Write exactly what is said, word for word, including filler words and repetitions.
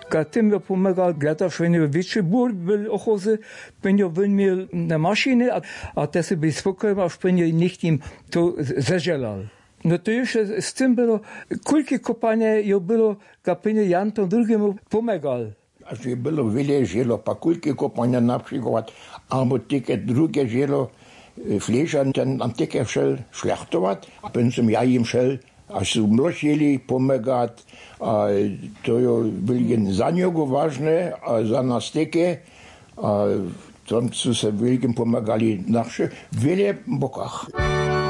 kad tym ja pomagal gladaš, wenn ja větší bur byl ochozy, wenn ja ven měl na mašiny a, a te si byl spokojem, až wenn ja nicht jim to zaželal. No to już z tym było, kulki kopanie ja było, kapenie Jan to drugiemu pomagal. Aż je było wiele żelo, pa kulki kopania na przykład, albo takie drugie żelo, Fleischer ten am Ticker šel šlechtovat, ben sem ja jim šel, a su mlošili pomagat, a to je velgen za njego važne, a za nas teke, a tam su se velgen pomagali naše, velje bokah.